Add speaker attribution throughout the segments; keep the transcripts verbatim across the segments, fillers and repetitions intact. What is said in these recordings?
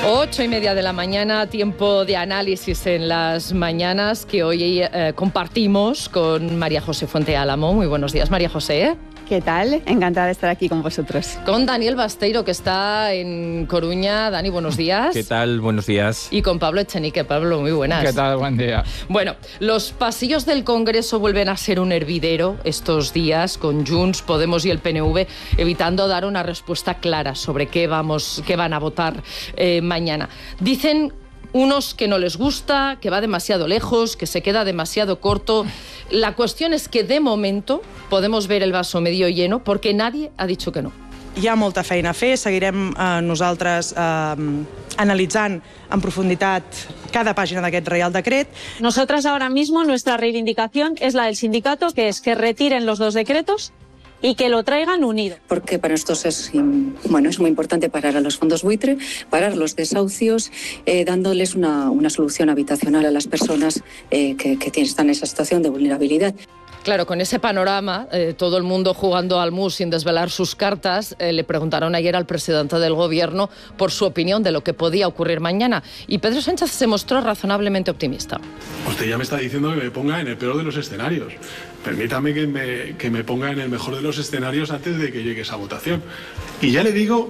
Speaker 1: Ocho y media de la mañana, tiempo de análisis en las mañanas que hoy eh, compartimos con María José Fuente Álamo. Muy buenos días, María José.
Speaker 2: ¿Qué tal? Encantada de estar aquí con vosotros.
Speaker 1: Con Daniel Basteiro, que está en Coruña. Dani, buenos días.
Speaker 3: ¿Qué tal? Buenos días.
Speaker 1: Y con Pablo Echenique. Pablo, muy buenas.
Speaker 4: ¿Qué tal? Buen día.
Speaker 1: Bueno, los pasillos del Congreso vuelven a ser un hervidero estos días, con Junts, Podemos y el P N V evitando dar una respuesta clara sobre qué, vamos, qué van a votar eh, mañana. Dicen unos que no les gusta, que va demasiado lejos, que se queda demasiado corto. La cuestión es que de momento podemos ver el vaso medio lleno porque nadie ha dicho que no.
Speaker 5: Hi ha molta feina a fer, seguirem eh, nosaltres eh, analitzant en profunditat cada pàgina d'aquest Reial Decret.
Speaker 6: Nosotras ahora mismo nuestra reivindicación es la del sindicato, que es que retiren los dos decretos y que lo traigan unido.
Speaker 7: Porque para nosotros es, bueno, es muy importante parar a los fondos buitre, parar los desahucios, eh, dándoles una, una solución habitacional a las personas eh, que, que están en esa situación de vulnerabilidad.
Speaker 1: Claro, con ese panorama, eh, todo el mundo jugando al mus sin desvelar sus cartas, eh, le preguntaron ayer al presidente del gobierno por su opinión de lo que podía ocurrir mañana. Y Pedro Sánchez se mostró razonablemente optimista.
Speaker 8: Usted ya me está diciendo que me ponga en el peor de los escenarios. Permítame que me, que me ponga en el mejor de los escenarios antes de que llegue esa votación. Y ya le digo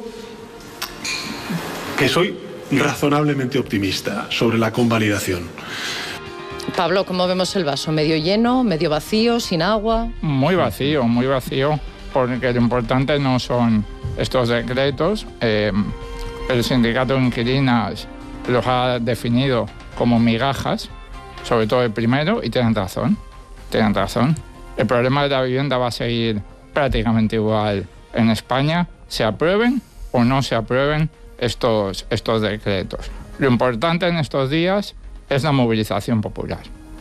Speaker 8: que soy razonablemente optimista sobre la convalidación.
Speaker 1: Pablo, ¿cómo vemos el vaso? ¿Medio lleno, medio vacío, sin agua?
Speaker 4: Muy vacío, muy vacío, porque lo importante no son estos decretos. Eh, el sindicato de inquilinas los ha definido como migajas, sobre todo el primero, y tienen razón, tienen razón. El problema de la vivienda va a seguir prácticamente igual en España, se aprueben o no se aprueben estos, estos decretos. Lo importante en estos días es la movilización popular.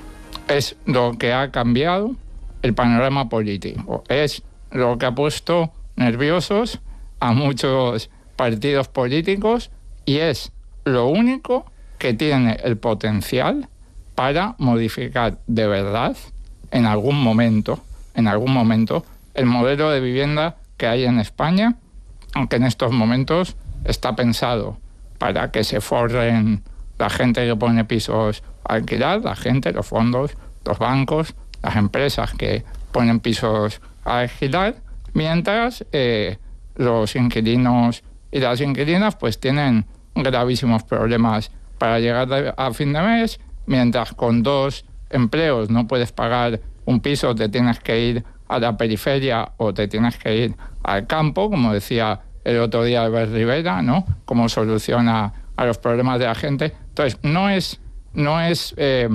Speaker 4: Es lo que ha cambiado el panorama político. Es lo que ha puesto nerviosos a muchos partidos políticos y es lo único que tiene el potencial para modificar de verdad, en algún momento, en algún momento, el modelo de vivienda que hay en España, aunque en estos momentos está pensado para que se forren la gente que pone pisos a alquilar, la gente, los fondos, los bancos, las empresas que ponen pisos a alquilar, mientras eh, los inquilinos y las inquilinas pues tienen gravísimos problemas para llegar a fin de mes, mientras con dos empleos no puedes pagar un piso, te tienes que ir a la periferia o te tienes que ir al campo, como decía el otro día Albert Rivera, ¿no? Cómo soluciona a los problemas de la gente. Entonces, no es, no es eh,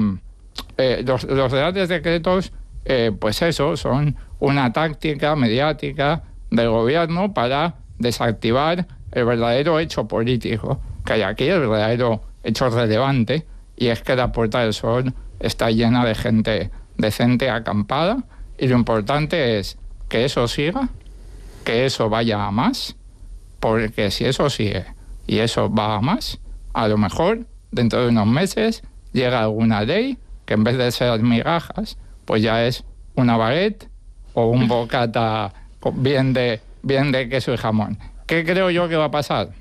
Speaker 4: eh, los, los reales decretos, eh, pues eso, son una táctica mediática del gobierno para desactivar el verdadero hecho político que hay aquí, el verdadero hecho relevante, y es que la Puerta del Sol está llena de gente decente acampada, y lo importante es que eso siga, que eso vaya a más, porque si eso sigue y eso va a más, a lo mejor dentro de unos meses llega alguna ley que en vez de ser migajas, pues ya es una baguette o un bocata bien de, bien de queso y jamón. ¿Qué creo yo que va a pasar?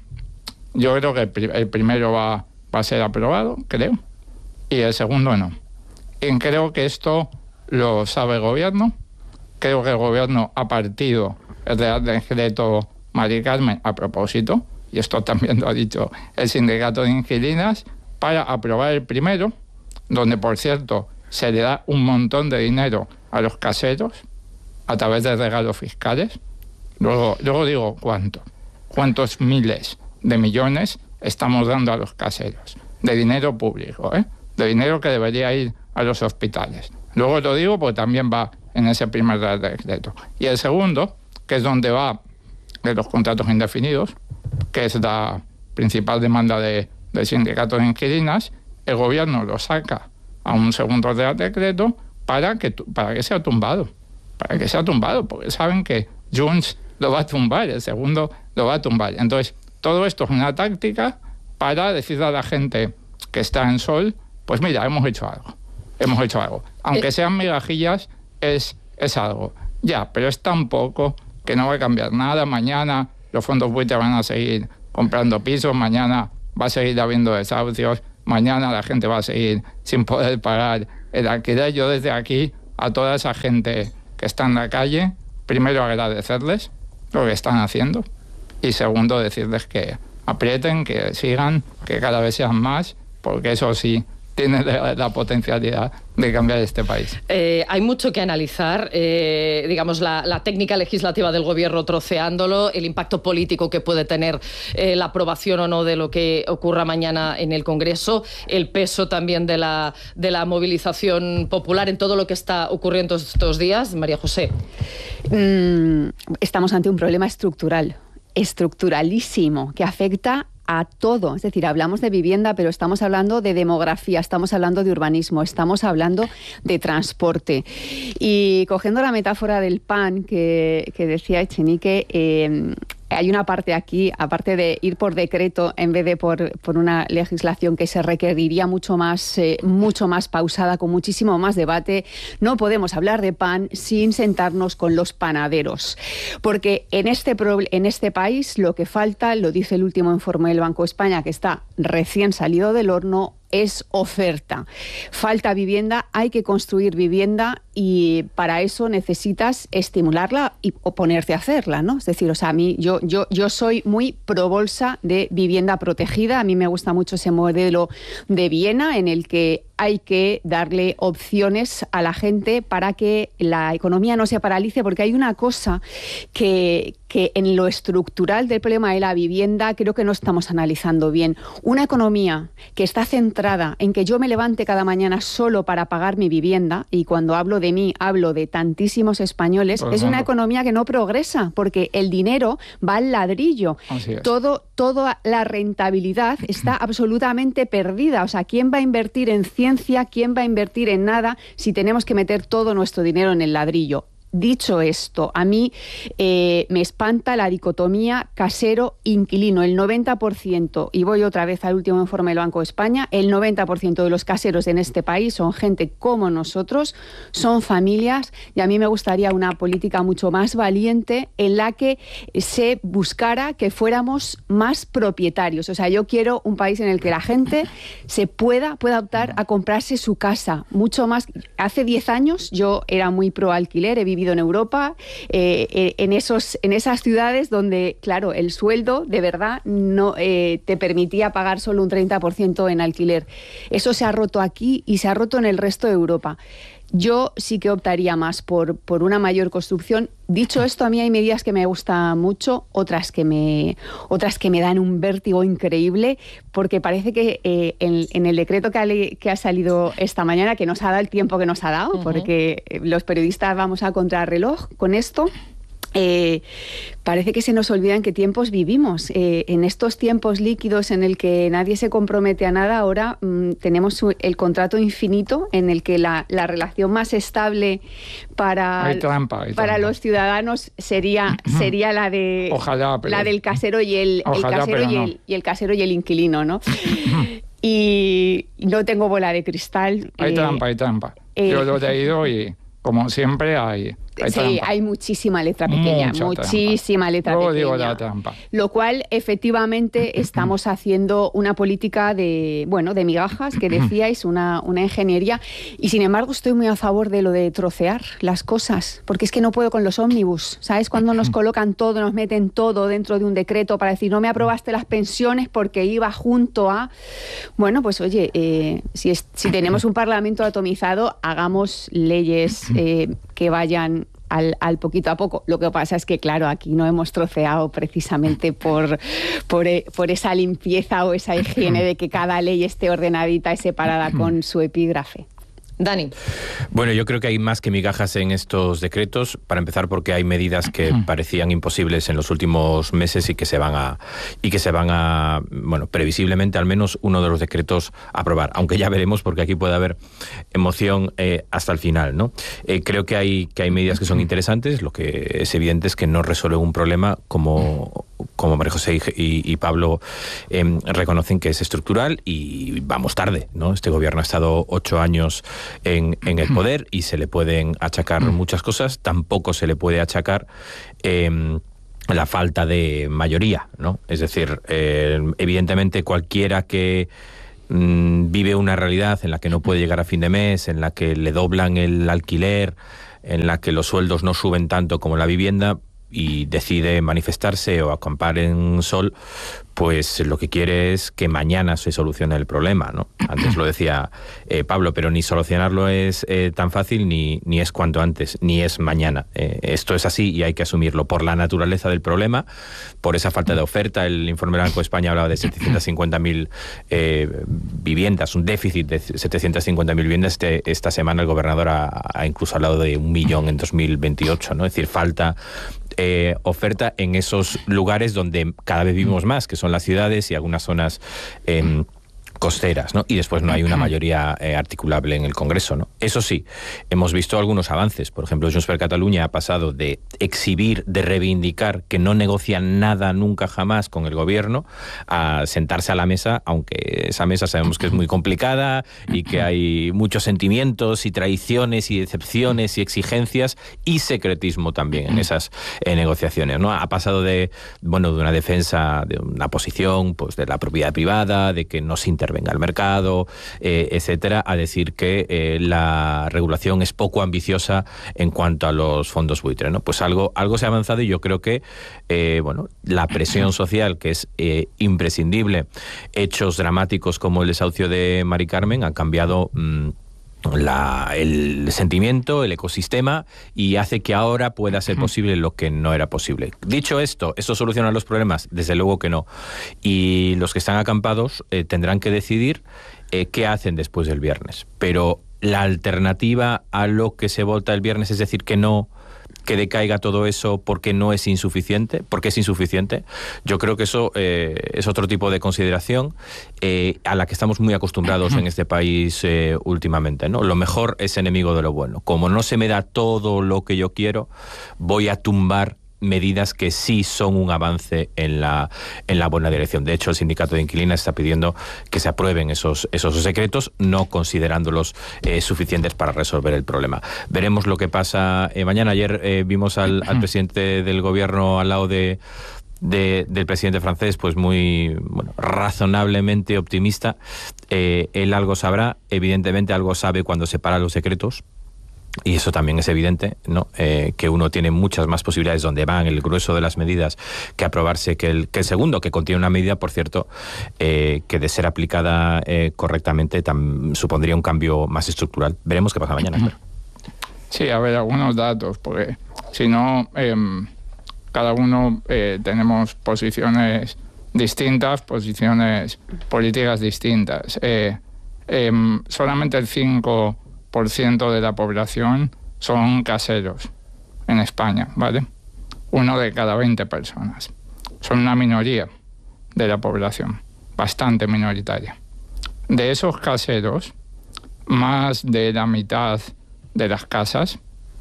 Speaker 4: Yo creo que el, pri- el primero va, va a ser aprobado, creo, y el segundo no. Y creo que esto lo sabe el gobierno. Creo que el gobierno ha partido el Real Decreto Mari Carmen a propósito, y esto también lo ha dicho el sindicato de inquilinas, para aprobar el primero, donde, por cierto, se le da un montón de dinero a los caseros a través de regalos fiscales. Luego, luego digo cuánto, cuántos miles de millones estamos dando a los caseros, de dinero público, ¿eh? de dinero que debería ir a los hospitales. Luego lo digo porque también va en ese primer decreto. Y el segundo, que es donde va de los contratos indefinidos, que es la principal demanda de, del sindicato de inquilinas, el gobierno lo saca a un segundo Real Decreto para que, para que sea tumbado, para que sea tumbado, porque saben que Junts lo va a tumbar, el segundo lo va a tumbar. Entonces, todo esto es una táctica para decirle a la gente que está en Sol, pues mira, hemos hecho algo, hemos hecho algo. Aunque sean migajillas, es, es algo. Ya, pero es tan poco que no va a cambiar nada. Mañana los fondos buitre van a seguir comprando pisos, mañana va a seguir habiendo desahucios, mañana la gente va a seguir sin poder pagar el alquiler. Yo desde aquí, a toda esa gente que está en la calle, primero agradecerles lo que están haciendo y segundo decirles que aprieten, que sigan, que cada vez sean más, porque eso sí tiene la, la potencialidad de cambiar este país.
Speaker 1: Eh, hay mucho que analizar, eh, digamos, la, la técnica legislativa del gobierno troceándolo, el impacto político que puede tener eh, la aprobación o no de lo que ocurra mañana en el Congreso, el peso también de la, de la movilización popular en todo lo que está ocurriendo estos días. María José.
Speaker 2: Mm, estamos ante un problema estructural, estructuralísimo, que afecta a todo. Es decir, hablamos de vivienda, pero estamos hablando de demografía, estamos hablando de urbanismo, estamos hablando de transporte. Y cogiendo la metáfora del pan que, que decía Echenique, eh, hay una parte aquí, aparte de ir por decreto en vez de por, por una legislación que se requeriría mucho más, eh, mucho más pausada, con muchísimo más debate, no podemos hablar de pan sin sentarnos con los panaderos. Porque en este, en este país lo que falta, lo dice el último informe del Banco de España, que está recién salido del horno, es oferta. Falta vivienda, hay que construir vivienda y para eso necesitas estimularla y, o ponerte a hacerla, ¿no? Es decir, o sea, a mí, yo, yo, yo soy muy pro bolsa de vivienda protegida. A mí me gusta mucho ese modelo de Viena en el que hay que darle opciones a la gente para que la economía no se paralice, porque hay una cosa que, que en lo estructural del problema de la vivienda creo que no estamos analizando bien. Una economía que está centrada en que yo me levante cada mañana solo para pagar mi vivienda, y cuando hablo de mí hablo de tantísimos españoles, es una economía que no progresa, porque el dinero va al ladrillo. Todo, toda la rentabilidad está absolutamente perdida. O sea, ¿quién va a invertir en ciencia? ¿Quién va a invertir en nada si tenemos que meter todo nuestro dinero en el ladrillo? Dicho esto, a mí eh, me espanta la dicotomía casero-inquilino. El noventa por ciento, y voy otra vez al último informe del Banco de España, el noventa por ciento de los caseros en este país son gente como nosotros, son familias, y a mí me gustaría una política mucho más valiente en la que se buscara que fuéramos más propietarios. O sea, yo quiero un país en el que la gente se pueda, pueda optar a comprarse su casa, mucho más. Hace diez años yo era muy pro alquiler, he vivido en Europa, eh, en, esos, en esas ciudades donde, claro, el sueldo de verdad no eh, te permitía pagar solo un treinta por ciento en alquiler. Eso se ha roto aquí y se ha roto en el resto de Europa. Yo sí que optaría más por, por una mayor construcción. Dicho esto, a mí hay medidas que me gustan mucho, otras que me, otras que me dan un vértigo increíble, porque parece que eh, en, en el decreto que ha, que ha salido esta mañana, que nos ha dado el tiempo que nos ha dado, uh-huh. porque los periodistas vamos a contrarreloj con esto, Eh, parece que se nos olvida en qué tiempos vivimos. Eh, en estos tiempos líquidos en el que nadie se compromete a nada, ahora mmm, tenemos el contrato infinito en el que la, la relación más estable para,
Speaker 4: hay trampa, hay
Speaker 2: para
Speaker 4: trampa.
Speaker 2: los ciudadanos sería, sería la de
Speaker 4: Ojalá, pero,
Speaker 2: la del casero y el,
Speaker 4: ojalá,
Speaker 2: el casero y el,
Speaker 4: no.
Speaker 2: y el casero y el inquilino, ¿no? Y no tengo bola de cristal.
Speaker 4: Hay
Speaker 2: eh,
Speaker 4: trampa, hay trampa.
Speaker 2: eh,
Speaker 4: Yo lo he leído y, como siempre, hay, hay
Speaker 2: sí,
Speaker 4: trampa.
Speaker 2: hay muchísima letra pequeña,
Speaker 4: Mucha
Speaker 2: muchísima
Speaker 4: trampa.
Speaker 2: letra
Speaker 4: Luego
Speaker 2: pequeña.
Speaker 4: digo la trampa.
Speaker 2: Lo cual, efectivamente, estamos haciendo una política de, bueno, de migajas, que decíais, una, una ingeniería, y sin embargo estoy muy a favor de lo de trocear las cosas, porque es que no puedo con los ómnibus, ¿sabes? Cuando nos colocan todo, nos meten todo dentro de un decreto para decir, no me aprobaste las pensiones porque iba junto a... Bueno, pues oye, eh, si, es, si tenemos un parlamento atomizado, hagamos leyes eh, que vayan Al, al poquito a poco. Lo que pasa es que, claro, aquí no hemos troceado precisamente por, por, por esa limpieza o esa higiene de que cada ley esté ordenadita y separada con su epígrafe.
Speaker 1: Dani.
Speaker 3: Bueno, yo creo que hay más que migajas en estos decretos, para empezar porque hay medidas que parecían imposibles en los últimos meses y que se van a, y que se van a, bueno, previsiblemente al menos uno de los decretos a aprobar, aunque ya veremos porque aquí puede haber emoción eh, hasta el final, ¿no? Eh, creo que hay, que hay medidas que son interesantes, lo que es evidente es que no resuelven un problema como, como María José y, y, y Pablo eh, reconocen que es estructural y vamos tarde, ¿no? Este gobierno ha estado ocho años En, en el poder y se le pueden achacar muchas cosas. Tampoco se le puede achacar eh, la falta de mayoría, ¿no? Es decir, eh, evidentemente cualquiera que mmm, vive una realidad en la que no puede llegar a fin de mes, en la que le doblan el alquiler, en la que los sueldos no suben tanto como la vivienda, y decide manifestarse o acampar en sol, pues lo que quiere es que mañana se solucione el problema, ¿no? Antes lo decía eh, Pablo, pero ni solucionarlo es eh, tan fácil, ni, ni es cuanto antes, ni es mañana. Eh, esto es así y hay que asumirlo por la naturaleza del problema, por esa falta de oferta. El informe del Banco de España hablaba de setecientas cincuenta mil eh, viviendas, un déficit de setecientas cincuenta mil viviendas. Este, esta semana el gobernador ha, ha incluso hablado de un millón en dos mil veintiocho, ¿no? Es decir, falta Eh, oferta en esos lugares donde cada vez vivimos más, que son las ciudades y algunas zonas eh, costeras, ¿no? Y después no hay una mayoría eh, articulable en el Congreso, ¿no? Eso sí, hemos visto algunos avances. Por ejemplo, Junts per Catalunya ha pasado de exhibir, de reivindicar que no negocian nada nunca jamás con el gobierno, a sentarse a la mesa, aunque esa mesa sabemos que es muy complicada y que hay muchos sentimientos y traiciones y decepciones y exigencias y secretismo también en esas eh, negociaciones, ¿no? Ha pasado de, bueno, de una defensa, de una posición, pues de la propiedad privada, de que no se intervenga el mercado, eh, etcétera, a decir que eh, la regulación es poco ambiciosa en cuanto a los fondos buitre, ¿no? Pues algo, algo se ha avanzado y yo creo que eh, bueno, la presión social, que es eh, imprescindible, hechos dramáticos como el desahucio de Mari Carmen han cambiado mmm, La, el sentimiento, el ecosistema, y hace que ahora pueda ser posible lo que no era posible. Dicho esto, ¿esto soluciona los problemas? Desde luego que no. Y los que están acampados eh, tendrán que decidir eh, qué hacen después del viernes. Pero la alternativa a lo que se vota el viernes, es decir, que no, que decaiga todo eso porque no es insuficiente, porque es insuficiente, yo creo que eso eh, es otro tipo de consideración eh, a la que estamos muy acostumbrados en este país eh, últimamente, ¿no? Lo mejor es enemigo de lo bueno. Como no se me da todo lo que yo quiero, voy a tumbar medidas que sí son un avance en la en la buena dirección. De hecho, el sindicato de inquilinas está pidiendo que se aprueben esos esos decretos, no considerándolos eh, suficientes para resolver el problema. Veremos lo que pasa eh, mañana. Ayer eh, vimos al, al presidente del gobierno al lado de De, del presidente francés, pues muy bueno, razonablemente optimista. Eh, él algo sabrá, evidentemente algo sabe cuando separa los secretos, y eso también es evidente, ¿no? Eh, que uno tiene muchas más posibilidades donde van el grueso de las medidas que aprobarse que el, que el segundo, que contiene una medida, por cierto, eh, que de ser aplicada eh, correctamente tam, supondría un cambio más estructural. Veremos qué pasa mañana. Claro.
Speaker 4: Sí, a ver, algunos datos, porque si no, eh, cada uno eh, tenemos posiciones distintas, posiciones políticas distintas. Eh, eh, solamente el cinco por ciento de la población son caseros en España, ¿vale? Uno de cada veinte personas. Son una minoría de la población, bastante minoritaria. De esos caseros, más de la mitad de las casas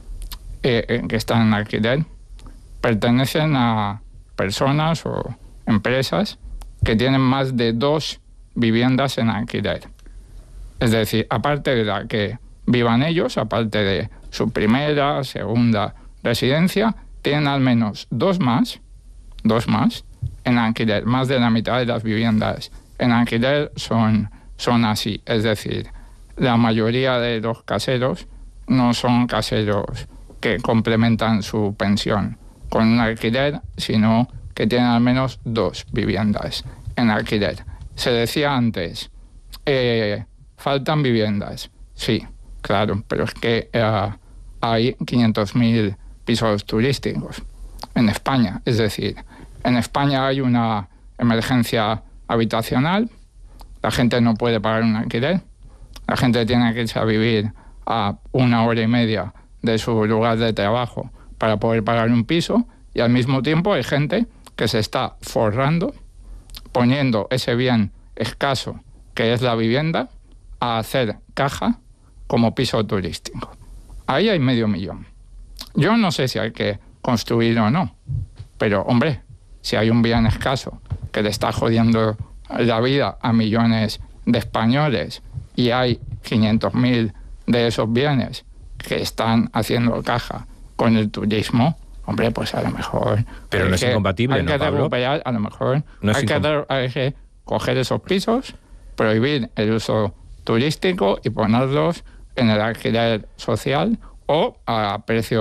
Speaker 4: eh, que están en alquiler pertenecen a personas o empresas que tienen más de dos viviendas en alquiler. Es decir, aparte de la que vivan ellos, aparte de su primera, segunda residencia, tienen al menos dos más, dos más en alquiler. Más de la mitad de las viviendas en alquiler son, son así. Es decir, la mayoría de los caseros no son caseros que complementan su pensión con un alquiler, sino que tienen al menos dos viviendas en alquiler. Se decía antes, eh, faltan viviendas. Sí, claro, pero es que uh, hay quinientos mil pisos turísticos en España. Es decir, en España hay una emergencia habitacional, la gente no puede pagar un alquiler, la gente tiene que irse a vivir a una hora y media de su lugar de trabajo para poder pagar un piso, y al mismo tiempo hay gente que se está forrando, poniendo ese bien escaso que es la vivienda a hacer caja como piso turístico. Ahí hay medio millón. Yo no sé si hay que construir o no, pero hombre, si hay un bien escaso que le está jodiendo la vida a millones de españoles y hay quinientos mil de esos bienes que están haciendo caja con el turismo, hombre, pues a lo mejor...
Speaker 3: Pero no es
Speaker 4: que,
Speaker 3: incompatible,
Speaker 4: hay
Speaker 3: ¿no,
Speaker 4: que
Speaker 3: Pablo?
Speaker 4: recuperar, a lo mejor
Speaker 3: No es
Speaker 4: hay, que,
Speaker 3: incom-
Speaker 4: hay que coger esos pisos, prohibir el uso turístico y ponerlos en el alquiler social o a precio